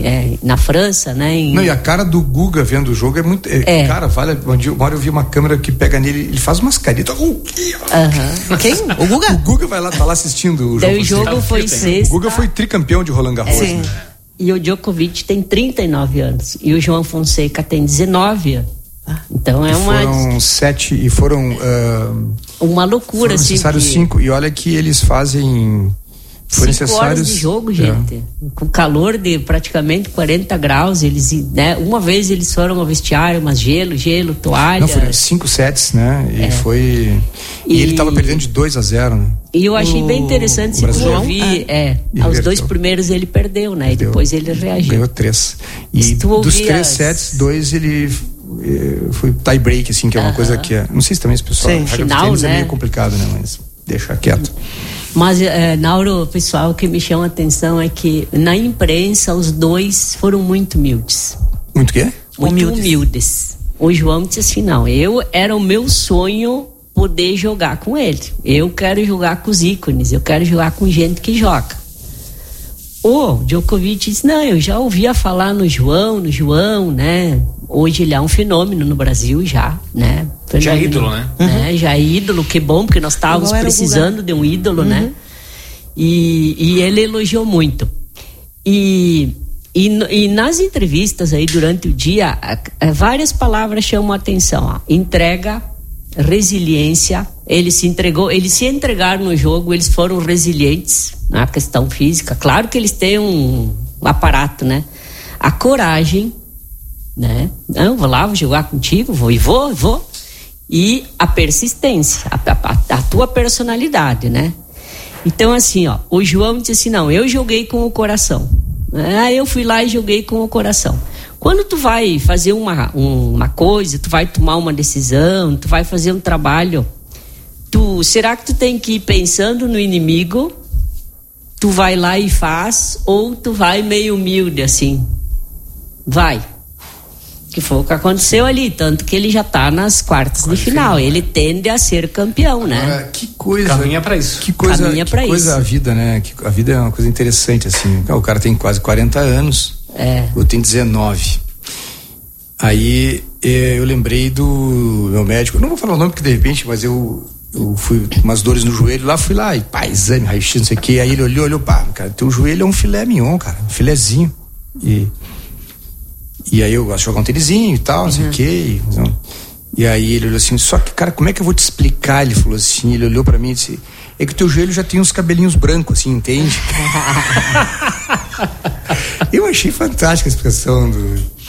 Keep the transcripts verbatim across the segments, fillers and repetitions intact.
é, na França, né? Em... Não, e a cara do Guga vendo o jogo é muito. É, é. Cara, vale. Uma hora eu vi uma câmera que pega nele, ele faz umas caretas. Uh, uh-huh. Quem? O Guga? O Guga vai lá, tá lá assistindo o jogo. O jogo assim. foi sexta. O Guga foi tricampeão de Roland Garros. Sim. Né? E o Djokovic tem trinta e nove anos. E o João Fonseca tem dezenove anos. Então é uma. Foram sete e foram. Uh, uma loucura, foram assim. necessários que... cinco. E olha que eles fazem. Foi Cinco horas de jogo, gente. É. Com calor de praticamente quarenta graus, eles, né? Uma vez eles foram ao vestiário, mas gelo, gelo, toalha. Não, foram cinco sets, né? E é. foi. E, e ele tava perdendo de dois a zero, né? E eu achei o... bem interessante se tu ouvir, é, é aos dois primeiros ele perdeu, né? Perdeu. E depois ele reagiu. Ganhou três. E dos três as... sets, dois ele foi tie break, assim, que é uma uh-huh. coisa que é. Não sei se também esse pessoal. Sim, final, né? É meio complicado, né? Mas deixa quieto. Mas, é, Nauro, pessoal, o que me chama a atenção é que na imprensa os dois foram muito humildes. Muito o quê? Muito humildes. humildes. O João disse assim, não, eu, era o meu sonho poder jogar com ele. Eu quero jogar com os ícones, eu quero jogar com gente que joga. O Djokovic disse, não, eu já ouvia falar no João, no João, né? Hoje ele é um fenômeno no Brasil já, né? Fenômeno, já é ídolo, né? né? Uhum. Já é ídolo, que bom, porque nós estávamos precisando de um ídolo, uhum. né? E, e ele elogiou muito. E, e, e nas entrevistas aí durante o dia, várias palavras chamam a atenção. Ó. Entrega, resiliência. Ele se entregou, eles se entregaram no jogo, eles foram resilientes na questão física. Claro que eles têm um, um aparato, né? A coragem, né? Não, vou lá, vou jogar contigo, vou e vou, vou. E a persistência, a, a, a tua personalidade, né? Então, assim, ó, o João disse assim, não, eu joguei com o coração. Ah, eu fui lá e joguei com o coração. Quando tu vai fazer uma, uma coisa, tu vai tomar uma decisão, tu vai fazer um trabalho, tu, será que tu tem que ir pensando no inimigo? Tu vai lá e faz, ou tu vai meio humilde, assim? Vai. Que foi o que aconteceu ali, tanto que ele já tá nas quartas de final, ele tende a ser campeão, né? Agora, que coisa, caminha pra isso. Que coisa, caminha que pra coisa isso. a vida, né? Que a vida é uma coisa interessante, assim. O cara tem quase quarenta anos, é. eu tenho dezenove. Aí eu lembrei do meu médico, não vou falar o nome porque de repente, mas eu, eu fui com umas dores no joelho lá, fui lá e pá, exame, raio-x, não sei o que. Aí ele olhou, olhou, pá, cara, teu joelho é um filé mignon, cara, um filézinho. E E aí eu gosto de jogar um tênisinho e tal, não sei o uhum. que. E aí ele olhou assim, só que, cara, como é que eu vou te explicar? Ele falou assim, ele olhou pra mim e disse, é que o teu joelho já tem uns cabelinhos brancos, assim, entende? Eu achei fantástica a expressão do...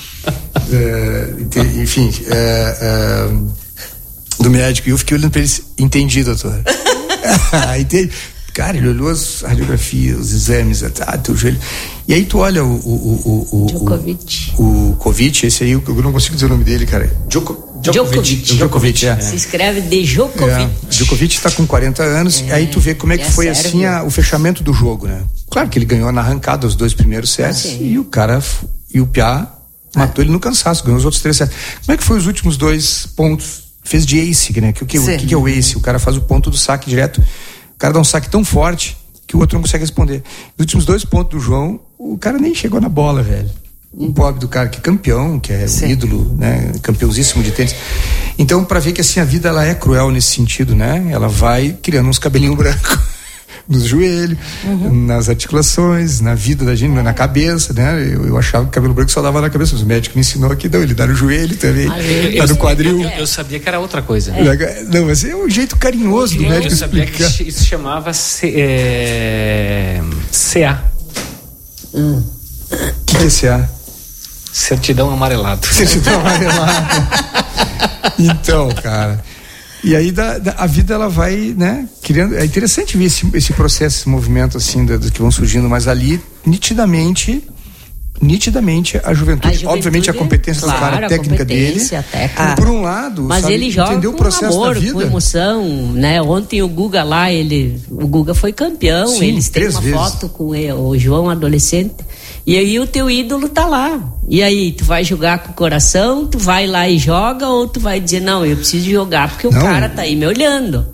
Uh, enfim, uh, uh, do médico. E eu fiquei olhando pra ele, entendi, doutor. Entendi. Cara, ele olhou as radiografias, os exames, ah, teu joelho. E aí tu olha o o o o Djokovic. O, o Kovic, esse aí, eu não consigo dizer o nome dele, cara. Djoko, Djokovic. Djokovic, Djokovic, é. Se escreve de Djokovic. É. Djokovic tá com quarenta anos, é, aí tu vê como é que é foi Sérvia. Assim a, o fechamento do jogo, né? Claro que ele ganhou na arrancada os dois primeiros sets, ah, e o cara, e o Piá matou é. ele no cansaço, ganhou os outros três sets. Como é que foi os últimos dois pontos? Fez de ace, né? Que, o que, o que, que é o ace? O cara faz o ponto do saque direto. O cara dá um saque tão forte que o outro não consegue responder. Nos últimos dois pontos do João, o cara nem chegou na bola, velho. Um pobre do cara que é campeão, que é um ídolo, né? Campeãozíssimo de tênis. Então, pra ver que assim, a vida ela é cruel nesse sentido, né? Ela vai criando uns cabelinhos brancos nos joelhos, uhum. nas articulações, na vida da gente, na cabeça, né? Eu, eu achava que o cabelo branco só dava na cabeça, mas o médico me ensinou que não, ele dá no joelho também, ah, dá no quadril. Eu, eu sabia que era outra coisa. É. Não, mas é um jeito carinhoso do eu, médico eu sabia explicar. Que isso chamava C, é, C A. O hum. que, que é C A? Certidão amarelado. Certidão amarelado. Então, cara... E aí da, da, a vida ela vai, né, criando, é interessante ver esse, esse processo, esse movimento assim, do, do que vão surgindo, mas ali nitidamente, nitidamente a juventude, a juventude obviamente a competência claro, do cara, a técnica dele, a técnica. Por um lado, mas sabe, ele joga entendeu com o processo amor, da vida. Com emoção, né? Ontem o Guga lá, ele, o Guga foi campeão, sim, eles têm uma vezes. Foto com ele, o João adolescente. E aí o teu ídolo tá lá. E aí, tu vai jogar com o coração, tu vai lá e joga, ou tu vai dizer, não, eu preciso jogar porque o não, cara tá aí me olhando.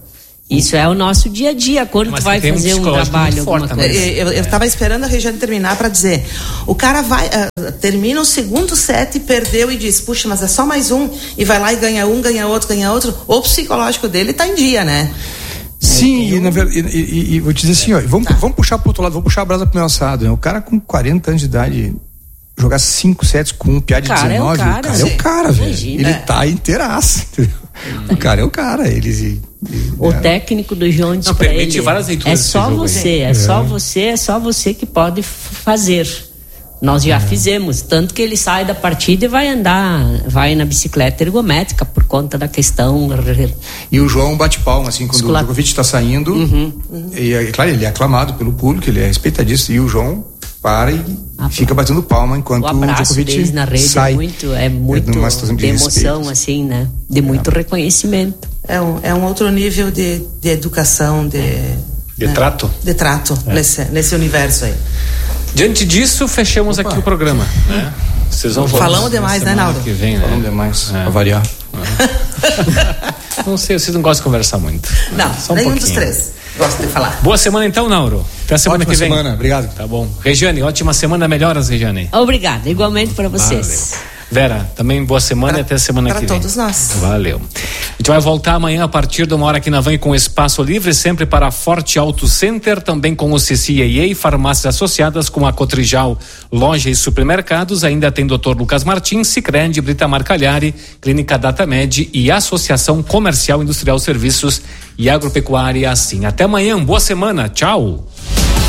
Isso é o nosso dia a dia, quando Mas tu vai fazer um trabalho, alguma coisa. Eu, eu tava esperando a Regiane terminar para dizer, o cara vai, uh, termina o segundo set e perdeu e diz, puxa, mas é só mais um, e vai lá e ganha um, ganha outro, ganha outro, o psicológico dele tá em dia, né? Sim, e, na verdade, e, e, e vou te dizer assim, ó, vamos, tá. vamos puxar pro outro lado, vamos puxar a brasa pro meu assado, né? O cara com quarenta anos de idade jogar cinco sets com um piá de cara dezenove, é o cara, o cara é o cara, velho. Ele é. tá inteiraço, entendeu? O cara é o cara, eles... O técnico do João disse pra ele, é só você, é, é só você, é só você que pode fazer. Nós já é. fizemos, tanto que ele sai da partida e vai andar, vai na bicicleta ergométrica por conta da questão. E o João bate palma, assim, quando Escola... o Djokovic está saindo, uhum, uhum. E é claro, ele é aclamado pelo público, ele é respeitadíssimo, e o João para e ah, fica batendo palma enquanto o, o Djokovic na rede sai. É muito, é muito é de, de emoção, respeito. Assim, né? De muito é. reconhecimento. É um, é um outro nível de, de educação, de, de né? trato. De trato é. nesse, nesse universo aí. Diante disso, fechamos Opa. aqui o programa. Né? Vocês vão Falamos demais, né, Naldo? Que vem, né? Falamos demais, é. pra variar. É. Não sei, vocês não gostam de conversar muito. Não, Só um nenhum pouquinho. dos três. Gosto de falar. Boa semana então, Nauro. Até a semana ótima que vem. semana, obrigado. Tá bom. Regiane, ótima semana, melhoras, Regiane. Obrigada, igualmente para vocês. Valeu. Vera, também boa semana pra, e até a semana que vem. Para todos nós. Valeu. A gente vai voltar amanhã a partir de uma hora aqui na Van com espaço livre, sempre para a Forte Auto Center, também com o C C I A, farmácias associadas com a Cotrijal, loja e supermercados. Ainda tem doutor Lucas Martins, Sicredi, Brita Marcalhari, Clínica Datamed e Associação Comercial Industrial Serviços e Agropecuária assim. Até amanhã, boa semana, tchau.